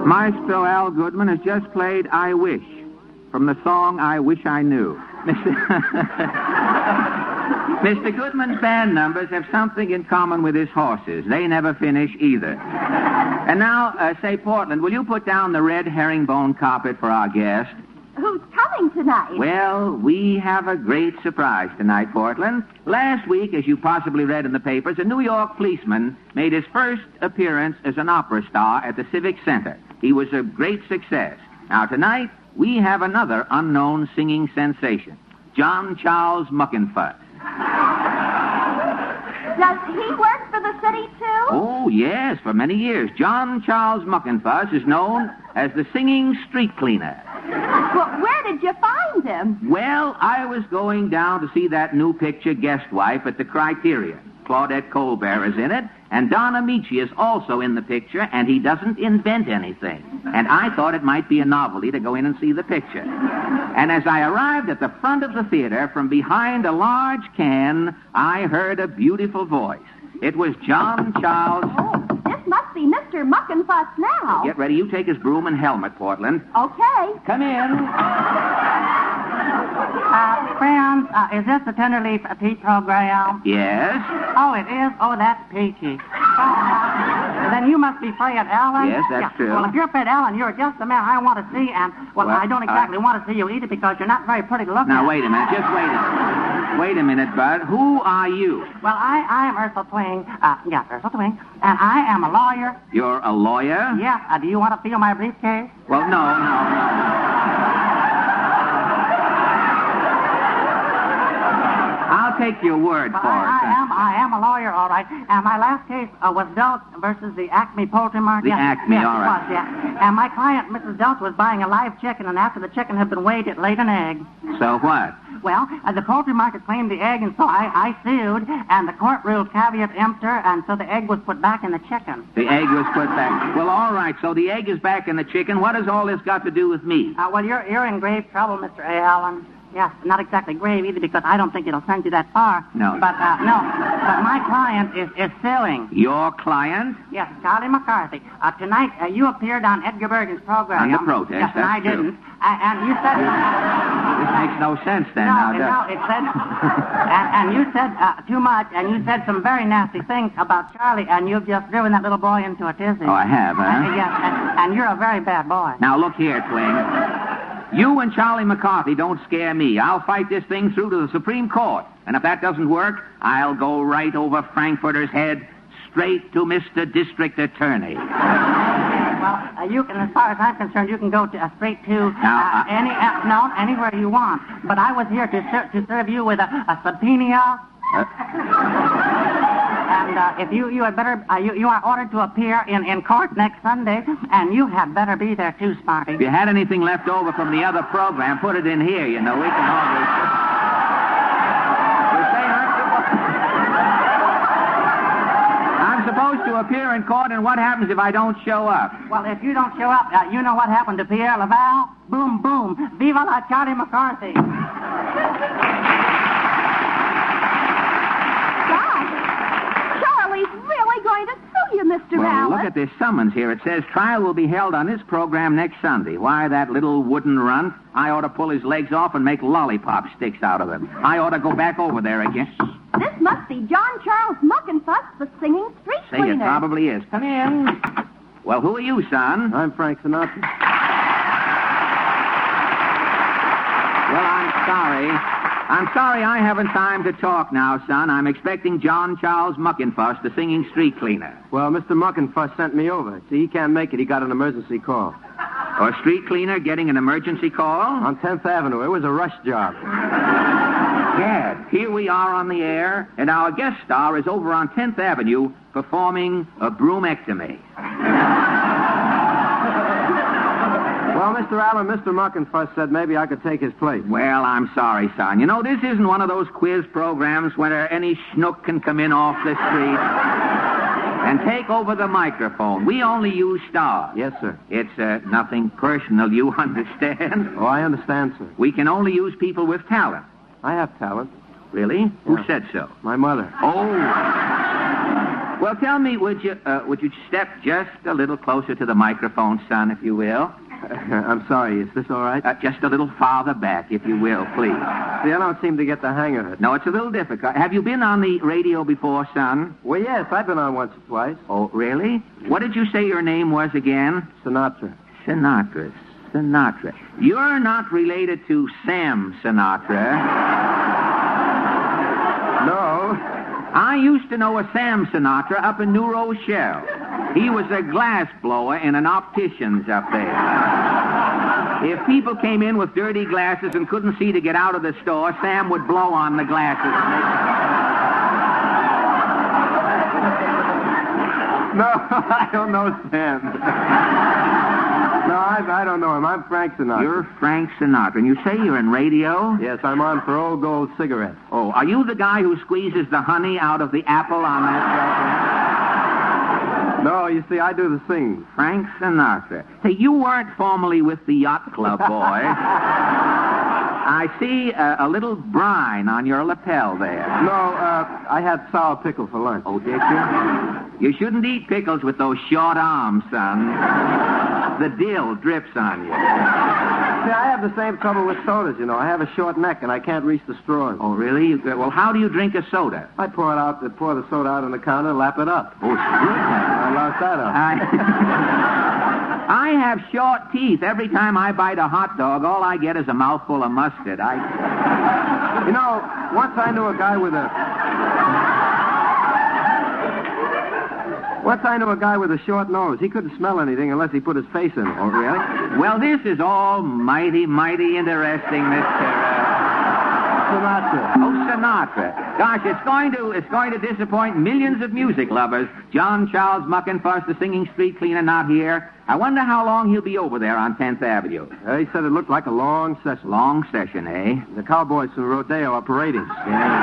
Maestro Al Goodman has just played I Wish from the song I Wish I Knew. Mr. Goodman's band numbers have something in common with his horses. They never finish either. And now, say, Portland, will you put down the red herringbone carpet for our guest? Who's coming tonight? Well, we have a great surprise tonight, Portland. Last week, as you possibly read in the papers, a New York policeman made his first appearance as an opera star at the Civic Center. He was a great success. Now, tonight, we have another unknown singing sensation, John Charles Muckenfuss. Does he work for the city, too? Oh, yes, for many years. John Charles Muckenfuss is known as the singing street cleaner. Well, where did you find him? Well, I was going down to see that new picture, Guest Wife, at the Criterion. Claudette Colbert is in it, and Don Amici is also in the picture, and he doesn't invent anything. And I thought it might be a novelty to go in and see the picture. And as I arrived at the front of the theater, from behind a large can, I heard a beautiful voice. It was John Charles... Oh, this must be Mr. Muckenfuss now. Get ready. You take his broom and helmet, Portland. Okay. Come in. Friends, is this the Tenderleaf Pete program? Yes? Oh, it is? Oh, that's peachy. Then you must be Fred Allen. Yes, that's true. Well, if you're Fred Allen, you're just the man I want to see, and, well, I don't exactly want to see you either because you're not very pretty to look at. Now, wait a minute. Just wait a minute. Wait a minute, Bud. Who are you? Well, I am Ursula Twing. Yes, Ursula Twing. And I am a lawyer. You're a lawyer? Yeah. Do you want to feel my briefcase? Well, no. I'll take your word for it. I am a lawyer, all right. And my last case was Delk versus the Acme Poultry Market. The Acme, yes, all right. It was, yeah. And my client, Mrs. Delk, was buying a live chicken, and after the chicken had been weighed, it laid an egg. So what? Well, the poultry market claimed the egg, and so I sued, and the court ruled caveat emptor, and so the egg was put back in the chicken. The egg was put back. Well, all right, so the egg is back in the chicken. What has all this got to do with me? Well, you're in grave trouble, Mr. A. Allen. Yes, not exactly grave either, because I don't think it'll send you that far. No. But my client is suing. Your client? Yes, Charlie McCarthy. Tonight, you appeared on Edgar Bergen's program. On the protest, yes, and I true. didn't. And you said... This makes no sense, then, now, does No, it said... and you said too much, and you said some very nasty things about Charlie, and you've just driven that little boy into a tizzy. Oh, I have, huh? Yes, and you're a very bad boy. Now, look here, Twing. You and Charlie McCarthy don't scare me. I'll fight this thing through to the Supreme Court. And if that doesn't work, I'll go right over Frankfurter's head straight to Mr. District Attorney. Well, you can, as far as I'm concerned, you can go straight to anywhere you want. But I was here to serve you with a subpoena. And if you had better, you are ordered to appear in court next Sunday, and you had better be there too, Smarty. If you had anything left over from the other program, put it in here, you know. We can always... I'm supposed to appear in court, and what happens if I don't show up? Well, if you don't show up, you know what happened to Pierre Laval? Boom, boom. Viva la Charlie McCarthy. Going to sue you, Mr. Well, Allen. look at this summons here. It says trial will be held on this program next Sunday. Why, that little wooden runt? I ought to pull his legs off and make lollipop sticks out of them. I ought to go back over there again. This must be John Charles Muckenfuss, the singing street cleaner. Say, it probably is. Come in. Well, who are you, son? I'm Frank Sinatra. Well, I'm sorry I haven't time to talk now, son. I'm expecting John Charles Muckenfuss, the singing street cleaner. Well, Mr. Muckenfuss sent me over. See, he can't make it. He got an emergency call. Or a street cleaner getting an emergency call? On 10th Avenue. It was a rush job. Gad, here we are on the air, and our guest star is over on 10th Avenue performing a broomectomy. Well, Mr. Allen, Mr. Muckenfuss said maybe I could take his place. Well, I'm sorry, son. You know, this isn't one of those quiz programs where any schnook can come in off the street and take over the microphone. We only use stars. Yes, sir. It's nothing personal, you understand? Oh, I understand, sir. We can only use people with talent. I have talent. Really? Yeah. Who said so? My mother. Oh. Well, tell me, would you step just a little closer to the microphone, son, if you will? I'm sorry, is this all right? Just a little farther back, if you will, please. See, I don't seem to get the hang of it. No, it's a little difficult. Have you been on the radio before, son? Well, yes, I've been on once or twice. Oh, really? What did you say your name was again? Sinatra. Sinatra. You're not related to Sam Sinatra. No. I used to know a Sam Sinatra up in New Rochelle. He was a glass blower in an optician's up there. If people came in with dirty glasses and couldn't see to get out of the store, Sam would blow on the glasses. No, I don't know Sam. No, I don't know him. I'm Frank Sinatra. You're Frank Sinatra. And you say you're in radio? Yes, I'm on for Old Gold cigarettes. Oh, are you the guy who squeezes the honey out of the apple on that program? No, you see, I do the singing. Frank Sinatra. Say, you weren't formerly with the Yacht Club, boy. I see a little brine on your lapel there. No, I had sour pickle for lunch. Oh, did you? You shouldn't eat pickles with those short arms, son. The dill drips on you. See, I have the same trouble with sodas, you know. I have a short neck, and I can't reach the straws. Oh, really? Well, how do you drink a soda? I pour the soda out on the counter and lap it up. Oh, it's good. I lost that up. I have short teeth. Every time I bite a hot dog, all I get is a mouthful of mustard. You know, once I knew a guy with a short nose. He couldn't smell anything unless he put his face in it. Oh, really? Well, this is all mighty, mighty interesting, Mr. Sinatra. Oh, Sinatra. Gosh, it's going to disappoint millions of music lovers. John Charles Muckenfuss, the singing street cleaner, not here. I wonder how long he'll be over there on 10th Avenue. He said it looked like a long session. Long session, eh? The cowboys from Rodeo are parading. Yeah.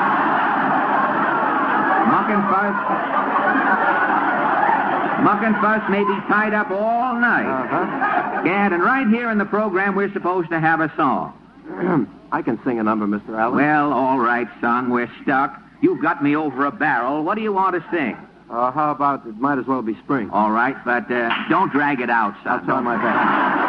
Muckenfuss may be tied up all night. Uh-huh. Gad, and right here in the program, we're supposed to have a song. I can sing a number, Mr. Allen. Well, all right, son, we're stuck. You've got me over a barrel. What do you want to sing? How about it might as well be spring? All right, but don't drag it out, son. I'll try my best.